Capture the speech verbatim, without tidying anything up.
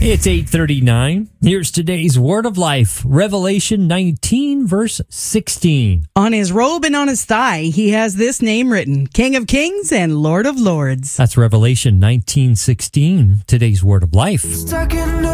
It's eight thirty-nine. Here's today's word of life. Revelation nineteen, verse sixteen. On his robe and on his thigh, he has this name written, King of Kings and Lord of Lords. That's Revelation nineteen sixteen. Today's word of life. Stuck in